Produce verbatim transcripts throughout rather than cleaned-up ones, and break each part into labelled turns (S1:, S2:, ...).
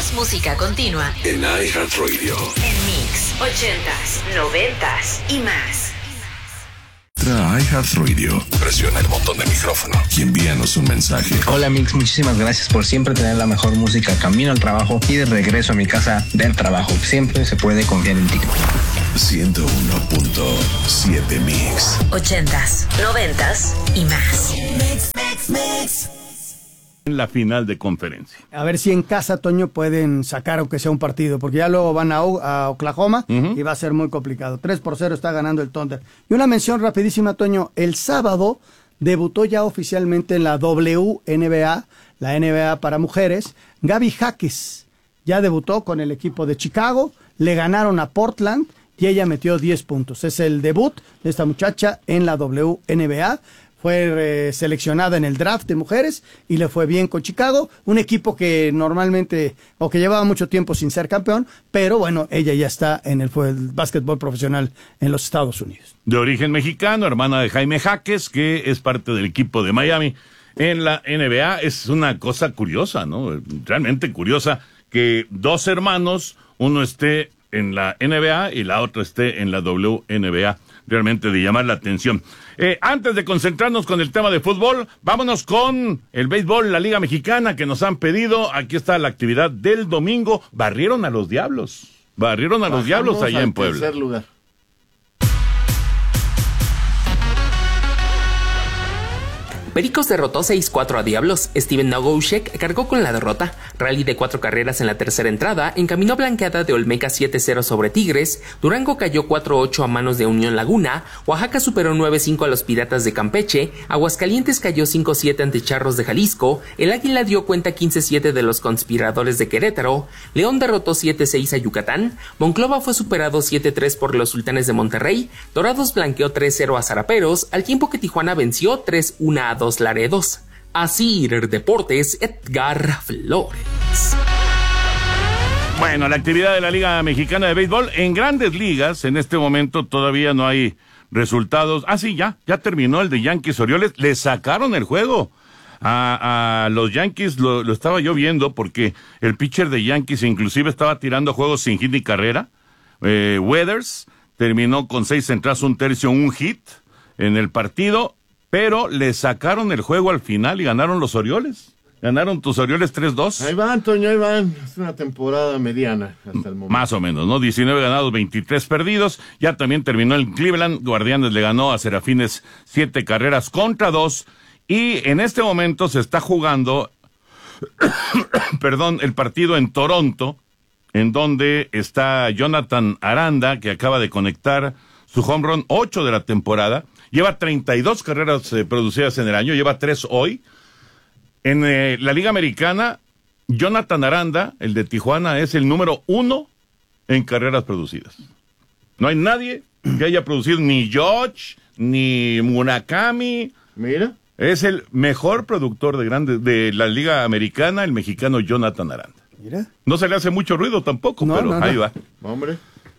S1: Más música continua
S2: en iHeartRadio.
S1: En Mix, ochentas, noventas y más.
S2: Entra a iHeartRadio, presiona el botón de micrófono y envíanos un mensaje.
S3: Hola Mix, muchísimas gracias por siempre tener la mejor música camino al trabajo y de regreso a mi casa del trabajo. Siempre se puede confiar en ti.
S2: ciento uno punto siete Mix.
S1: Ochentas, noventas y más.
S4: Mix, mix, mix.
S5: En la final de conferencia.
S6: A ver si en casa, Toño, pueden sacar aunque sea un partido, porque ya luego van a, a Oklahoma uh-huh. y va a ser muy complicado. tres por cero está ganando el Thunder. Y una mención rapidísima, Toño. El sábado debutó ya oficialmente en la W N B A, la N B A para mujeres, Gaby Jaques. Ya debutó con el equipo de Chicago, le ganaron a Portland y ella metió diez puntos. Es el debut de esta muchacha en la W N B A. Fue eh, seleccionada en el draft de mujeres y le fue bien con Chicago, un equipo que normalmente, o que llevaba mucho tiempo sin ser campeón, pero bueno, ella ya está en el, fue el básquetbol profesional en los Estados Unidos.
S5: De origen mexicano, hermana de Jaime Jaques, que es parte del equipo de Miami en la N B A. Es una cosa curiosa, ¿no? Realmente curiosa que dos hermanos, uno esté en la N B A y la otra esté en la W N B A. Realmente de llamar la atención. Eh, antes de concentrarnos con el tema de fútbol, vámonos con el béisbol, la Liga Mexicana, que nos han pedido. Aquí está la actividad del domingo. Barrieron a los Diablos. Barrieron a los
S7: Bajamos
S5: Diablos allá en Puebla.
S7: Tercer lugar.
S8: Pericos derrotó seis cuatro a Diablos. Steven Nogoushek cargó con la derrota. Rally de cuatro carreras en la tercera entrada, encaminó blanqueada de Olmeca siete cero sobre Tigres. Durango cayó cuatro ocho a manos de Unión Laguna. Oaxaca superó nueve cinco a los Piratas de Campeche. Aguascalientes cayó cinco siete ante Charros de Jalisco. El Águila dio cuenta quince siete de los Conspiradores de Querétaro. León derrotó siete seis a Yucatán. Monclova fue superado siete tres por los Sultanes de Monterrey. Dorados blanqueó tres cero a Zaraperos, al tiempo que Tijuana venció tres uno a dos Laredos. Asir Deportes, Edgar Flores.
S5: Bueno, la actividad de la Liga Mexicana de Béisbol en Grandes Ligas, en este momento todavía no hay resultados. Ah, sí, ya, ya terminó el de Yankees Orioles. Le sacaron el juego a, a los Yankees, lo, lo estaba yo viendo porque el pitcher de Yankees inclusive estaba tirando juegos sin hit ni carrera. Eh, Weathers terminó con seis entradas, un tercio, un hit en el partido. Pero le sacaron el juego al final y ganaron los Orioles. Ganaron tus Orioles tres dos.
S7: Ahí van, Toño, ahí van. Es una temporada mediana hasta el momento.
S5: Más o menos, ¿no? diecinueve ganados, veintitrés perdidos. Ya también terminó el Cleveland. Guardianes le ganó a Serafines siete carreras contra dos. Y en este momento se está jugando, perdón, el partido en Toronto, en donde está Jonathan Aranda, que acaba de conectar su home run ocho de la temporada. Lleva treinta y dos carreras eh, producidas en el año, lleva tres hoy. En eh, la Liga Americana, Jonathan Aranda, el de Tijuana, es el número uno en carreras producidas. No hay nadie que haya producido, ni George, ni Murakami.
S7: Mira.
S5: Es el mejor productor de grandes de la Liga Americana, el mexicano Jonathan Aranda.
S6: Mira.
S5: No se le hace mucho ruido tampoco, no, pero no, ahí no. va.
S7: Hombre.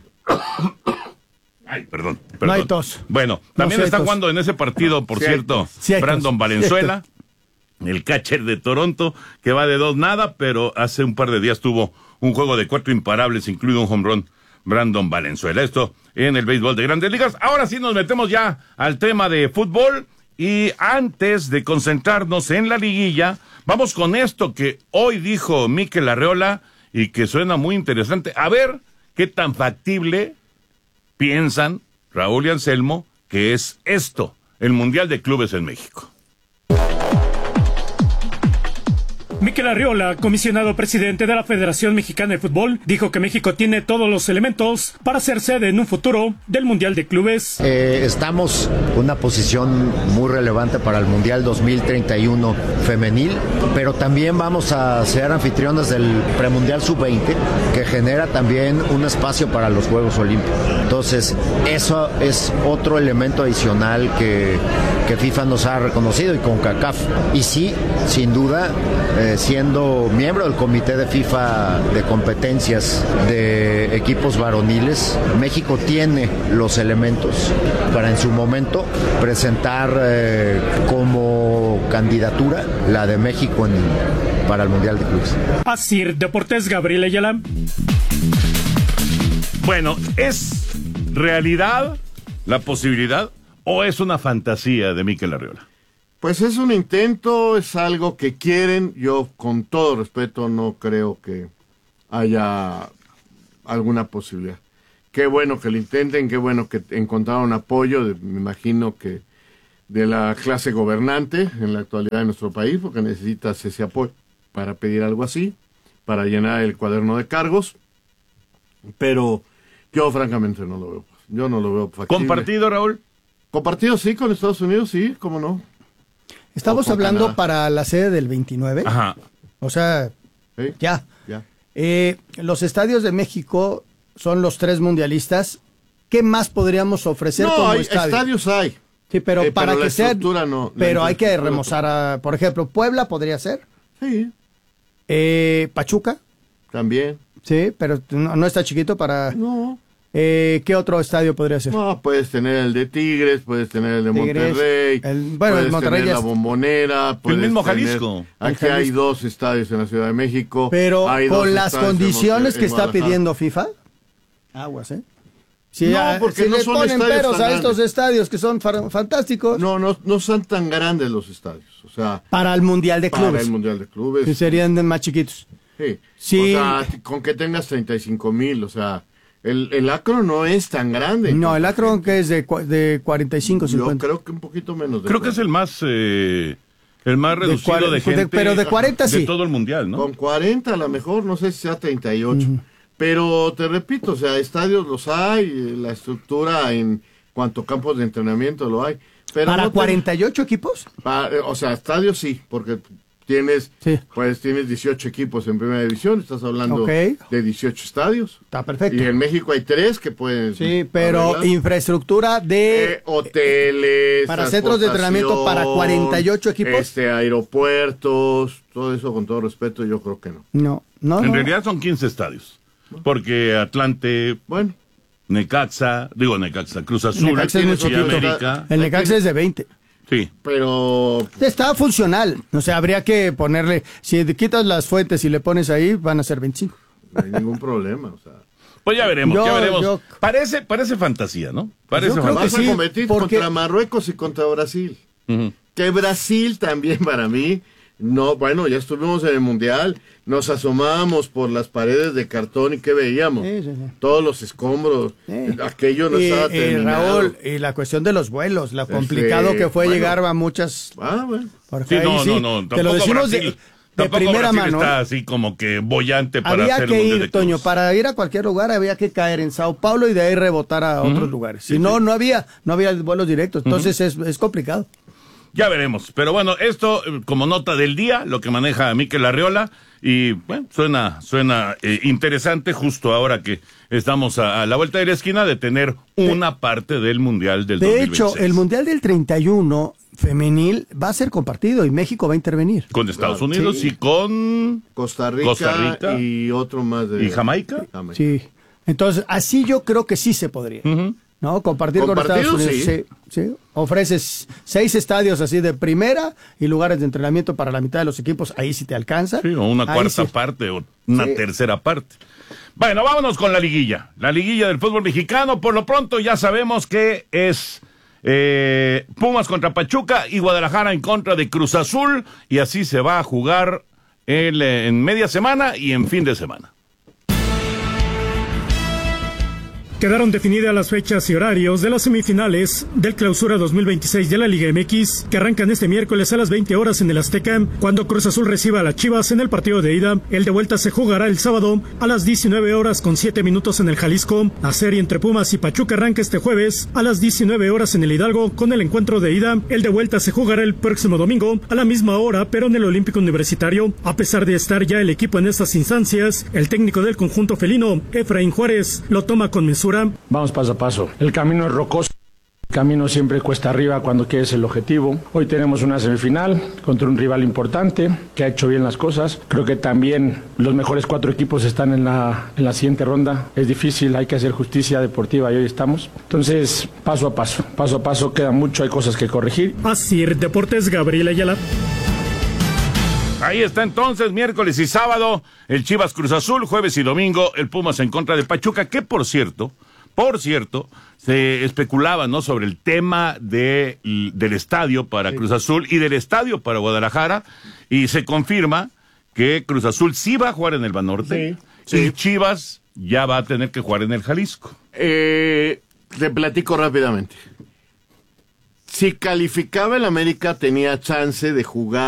S5: Ay, perdón, perdón.
S6: No hay tos.
S5: Bueno, también
S6: no
S5: está
S6: tos.
S5: jugando en ese partido, por cierto,
S6: cierto.
S5: Brandon Valenzuela, cierto. El catcher de Toronto, que va de dos nada, pero hace un par de días tuvo un juego de cuatro imparables, incluido un home run, Brandon Valenzuela. Esto en el béisbol de Grandes Ligas. Ahora sí nos metemos ya al tema de fútbol, y antes de concentrarnos en la liguilla, vamos con esto que hoy dijo Mikel Arreola y que suena muy interesante. A ver qué tan factible piensan Raúl y Anselmo que es esto, el Mundial de Clubes en México.
S9: Mikel Arreola, comisionado presidente de la Federación Mexicana de Fútbol, dijo que México tiene todos los elementos para ser sede en un futuro del Mundial de Clubes.
S10: Eh, estamos en una posición muy relevante para el Mundial dos mil treinta y uno femenil, pero también vamos a ser anfitriones del Premundial sub veinte, que genera también un espacio para los Juegos Olímpicos. Entonces, eso es otro elemento adicional que, que FIFA nos ha reconocido, y CONCACAF. Y sí, sin duda, eh, siendo miembro del comité de FIFA de competencias de equipos varoniles, México tiene los elementos para en su momento presentar eh, como candidatura la de México en para el Mundial de Clubes.
S9: Asir Deportes, Gabriel Ayala.
S5: Bueno, ¿es realidad la posibilidad o es una fantasía de Mikel Arriola?
S7: Pues es un intento, es algo que quieren. Yo, con todo respeto, no creo que haya alguna posibilidad. Qué bueno que lo intenten, qué bueno que encontraron apoyo, de, me imagino que de la clase gobernante en la actualidad de nuestro país, porque necesitas ese apoyo para pedir algo así, para llenar el cuaderno de cargos, pero yo francamente no lo veo, yo no lo veo factible.
S5: ¿Compartido, Raúl?
S7: Compartido, sí, con Estados Unidos, sí, cómo no.
S6: Estamos hablando Canadá. Para la sede del veintinueve.
S5: Ajá.
S6: O sea,
S7: ¿sí?
S6: ya.
S7: ya.
S6: Eh, los estadios de México son los tres mundialistas. ¿Qué más podríamos ofrecer
S7: no,
S6: como
S7: hay,
S6: estadio?
S7: estadios hay.
S6: Sí, pero
S7: eh,
S6: para
S7: pero
S6: que sea.
S7: No,
S6: pero hay que remozar a, por ejemplo, Puebla podría ser.
S7: Sí.
S6: Eh, Pachuca.
S7: También.
S6: Sí, pero no, no está chiquito para.
S7: No.
S6: Eh, ¿Qué otro estadio podría ser?
S7: No, puedes tener el de Tigres, puedes tener el de
S6: Tigres,
S7: Monterrey,
S6: el, bueno,
S7: puedes
S6: el Monterrey
S7: tener
S6: es...
S7: la Bombonera, puedes
S5: el mismo
S7: tener...
S5: Jalisco.
S7: Aquí
S6: Jalisco.
S7: hay dos estadios en la Ciudad de México.
S6: Pero
S7: hay
S6: con las condiciones
S7: en
S6: que está
S7: Guadalajara.
S6: pidiendo FIFA, aguas, ¿eh? Si,
S7: no,
S6: a,
S7: porque
S6: si
S7: no
S6: le
S7: son
S6: ponen
S7: estadios
S6: peros
S7: tan
S6: a estos
S7: grandes.
S6: estadios que son fa- fantásticos.
S7: No, no, no son tan grandes los estadios, o sea...
S6: Para el Mundial de Clubes.
S7: Para el Mundial de Clubes.
S6: Que serían de más chiquitos.
S7: Sí.
S6: Sí.
S7: O sea, con que tengas treinta y cinco mil, o sea... El, el Akron no es tan grande.
S6: No, el Akron que es de, cua- de cuarenta y cinco, cincuenta.
S7: Yo creo que un poquito menos. De
S5: Creo que es el más eh, el más reducido de,
S6: cuare- de-
S5: gente.
S6: pero de cuarenta
S5: de
S6: sí.
S5: todo el mundial, ¿no?
S7: Con cuarenta a lo mejor, no sé si sea treinta y ocho. Uh-huh. Pero te repito, o sea, estadios los hay, la estructura en cuanto a campos de entrenamiento lo hay. Pero
S6: ¿Para
S7: no te-
S6: cuarenta y ocho equipos?
S7: para- o sea, estadios sí, porque tienes
S6: Sí.
S7: pues tienes dieciocho equipos en primera división, estás hablando
S6: Ok.
S7: de dieciocho estadios.
S6: Está perfecto.
S7: Y en México hay tres que pueden...
S6: Sí, pero
S7: arreglar.
S6: infraestructura de...
S7: Eh, hoteles,
S6: para centros de entrenamiento para cuarenta y ocho equipos.
S7: Este, aeropuertos, todo eso con todo respeto, yo creo que no.
S6: No, no,
S5: En
S6: no.
S5: realidad son quince estadios. Porque Atlante,
S7: Bueno,
S5: Necaxa, digo Necaxa, Cruz Azul,
S6: Necaxa es muy
S5: y
S6: chiquito.
S5: América.
S6: El Necaxa es de veinte.
S5: Sí.
S7: pero
S6: Está funcional. O sea, habría que ponerle... Si quitas las fuentes y le pones ahí, van a ser veinticinco.
S7: no hay ningún problema, o sea.
S5: Pues ya veremos,
S6: Yo-
S5: ya veremos.
S6: yo-
S5: Parece, parece fantasía, ¿no? Parece
S6: Yo creo
S5: fantasía.
S7: Vas
S6: que sí,
S7: a competir
S6: porque-
S7: contra Marruecos y contra Brasil.
S5: Ujú.
S7: Que Brasil también para mí, no, bueno, ya estuvimos en el Mundial, nos asomábamos por las paredes de cartón y ¿qué veíamos?
S6: Sí, sí, sí.
S7: Todos los escombros,
S6: Sí.
S7: aquello no
S6: y,
S7: estaba
S6: y
S7: terminado.
S6: Raúl, y la cuestión de los vuelos, lo complicado que fue
S7: bueno.
S6: llegar a muchas...
S7: Ah, bueno.
S6: Porque
S5: Sí,
S6: ahí
S5: no,
S6: sí,
S5: no, no.
S6: te
S5: Tampoco
S6: lo decimos de,
S5: Brasil,
S6: de
S5: tampoco
S6: primera
S5: Brasil
S6: mano.
S5: está así como que bollante para
S6: Había
S5: hacer
S6: que
S5: el Mundial
S6: ir,
S5: de
S6: Toño,
S5: Clubes.
S6: para ir a cualquier lugar había que caer en Sao Paulo y de ahí rebotar a otros lugares. Si no, no había, no había vuelos directos. Entonces es, es complicado.
S5: Ya veremos. Pero bueno, esto eh, como nota del día, lo que maneja Mikel Arriola. Y bueno, suena, suena eh, interesante justo ahora que estamos a, a la vuelta de la esquina de tener una parte del Mundial del
S6: De
S5: dos mil veintiséis.
S6: hecho, el Mundial del treinta y uno femenil va a ser compartido y México va a intervenir.
S5: Con Estados
S7: Claro,
S5: Unidos
S6: sí.
S5: y con...
S7: Costa Rica,
S5: Costa Rica.
S7: y otro más de...
S5: ¿Y Jamaica?
S7: Jamaica.
S6: Sí. Entonces, así yo creo que sí se podría.
S5: Ujú.
S6: ¿No? Compartir con
S7: ¿Compartido?
S6: Estados Unidos.
S7: Sí.
S6: Sí, sí. Ofreces seis estadios así de primera y lugares de entrenamiento para la mitad de los equipos. Ahí sí te alcanza.
S5: Sí, o una
S6: Ahí
S5: cuarta
S6: sí.
S5: parte o una
S6: Sí.
S5: tercera parte. Bueno, vámonos con la liguilla. La liguilla del fútbol mexicano. Por lo pronto ya sabemos que es eh, Pumas contra Pachuca y Guadalajara en contra de Cruz Azul. Y así se va a jugar el, eh, en media semana y en fin de semana.
S9: Quedaron definidas las fechas y horarios de las semifinales del Clausura dos mil veintiséis de la Liga M X, que arrancan este miércoles a las veinte horas en el Azteca, cuando Cruz Azul reciba a las Chivas en el partido de ida. El de vuelta se jugará el sábado a las diecinueve horas con siete minutos en el Jalisco. La serie entre Pumas y Pachuca arranca este jueves a las diecinueve horas en el Hidalgo con el encuentro de ida. El de vuelta se jugará el próximo domingo a la misma hora, pero en el Olímpico Universitario. A pesar de estar ya el equipo en estas instancias, el técnico del conjunto felino, Efraín Juárez, lo toma con mesura.
S11: Vamos paso a paso. El camino es rocoso. El camino siempre cuesta arriba cuando quieres el objetivo. Hoy tenemos una semifinal contra un rival importante que ha hecho bien las cosas. Creo que también los mejores cuatro equipos están en la, en la siguiente ronda. Es difícil, hay que hacer justicia deportiva y hoy estamos. Entonces, paso a paso. Paso a paso, queda mucho, hay cosas que corregir.
S9: Así, Deportes, Gabriel Ayala.
S5: Ahí está entonces, miércoles y sábado, el Chivas Cruz Azul, jueves y domingo, el Pumas en contra de Pachuca, que por cierto, por cierto, se especulaba, ¿no?, sobre el tema de, del estadio para sí. Cruz Azul y del estadio para Guadalajara, y se confirma que Cruz Azul sí va a jugar en el Banorte, sí, y sí. Chivas ya va a tener que jugar en el Jalisco.
S7: Eh, te platico rápidamente. Si calificaba el América, tenía chance de jugar